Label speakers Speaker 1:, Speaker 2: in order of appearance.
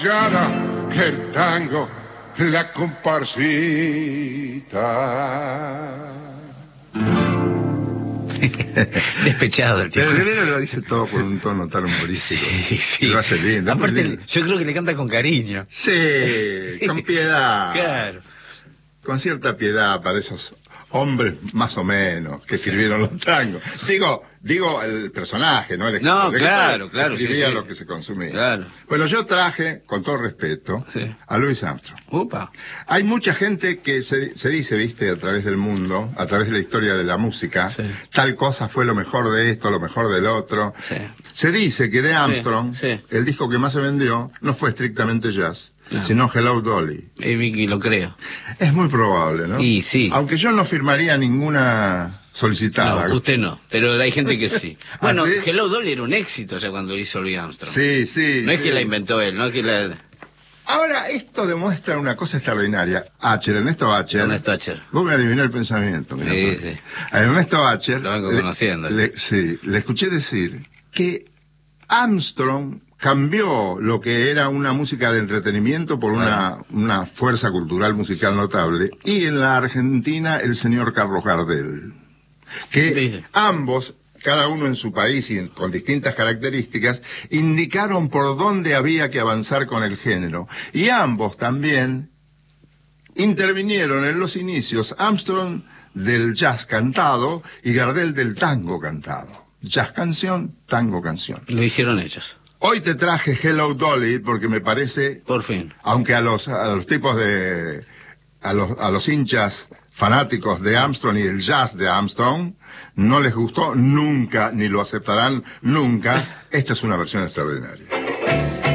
Speaker 1: Que el tango, la comparsita.
Speaker 2: Despechado el tipo.
Speaker 3: Pero Rivera lo dice todo con un tono tan humorístico.
Speaker 2: Sí, sí.
Speaker 3: Lo hace bien.
Speaker 2: Aparte, yo creo que le canta con cariño.
Speaker 3: Sí, con piedad.
Speaker 2: Claro.
Speaker 3: Con cierta piedad para esos hombres más o menos que escribieron los tangos. Digo el personaje, ¿no? El
Speaker 2: No, claro,
Speaker 3: escribía
Speaker 2: sí.
Speaker 3: lo que se consumía.
Speaker 2: Claro.
Speaker 3: Bueno, yo traje, con todo respeto,
Speaker 2: Sí.
Speaker 3: a Louis Armstrong.
Speaker 2: Upa.
Speaker 3: Hay mucha gente que se dice, viste, a través del mundo, a través de la historia de la música,
Speaker 2: Sí.
Speaker 3: tal cosa fue lo mejor de esto, lo mejor del otro.
Speaker 2: Sí.
Speaker 3: Se dice que de Armstrong,
Speaker 2: Sí.
Speaker 3: el disco que más se vendió no fue estrictamente jazz,
Speaker 2: No.
Speaker 3: sino Hello Dolly.
Speaker 2: Vicky, lo creo.
Speaker 3: Es muy probable, ¿no?
Speaker 2: Y sí.
Speaker 3: Aunque yo no firmaría ninguna solicitada.
Speaker 2: No, usted no, pero hay gente que sí. Bueno,
Speaker 3: ¿Ah, sí?
Speaker 2: Hello Dolly era un éxito ya cuando lo hizo Louis Armstrong.
Speaker 3: Sí, sí.
Speaker 2: No es
Speaker 3: sí.
Speaker 2: que la inventó él, no es que la...
Speaker 3: Ahora, esto demuestra una cosa extraordinaria. Ernesto Acher.
Speaker 2: Ernesto Acher.
Speaker 3: Vos me adivinás el pensamiento. mirá,
Speaker 2: Sí,
Speaker 3: porque
Speaker 2: sí.
Speaker 3: A Ernesto Acher.
Speaker 2: Lo vengo conociendo.
Speaker 3: Sí, le escuché decir que Armstrong cambió lo que era una música de entretenimiento por una fuerza cultural musical notable. Y en la Argentina, el señor Carlos Gardel. Que
Speaker 2: Dice.
Speaker 3: ambos, cada uno en su país y con distintas características, indicaron por dónde había que avanzar con el género. Y ambos también intervinieron en los inicios, Armstrong del jazz cantado y Gardel del tango cantado. Jazz canción, tango canción.
Speaker 2: Lo hicieron ellos.
Speaker 3: Hoy te traje Hello Dolly porque me parece,
Speaker 2: Por fin.
Speaker 3: aunque a los tipos de, a los hinchas fanáticos de Armstrong y el jazz de Armstrong, no les gustó nunca, ni lo aceptarán nunca, esta es una versión extraordinaria.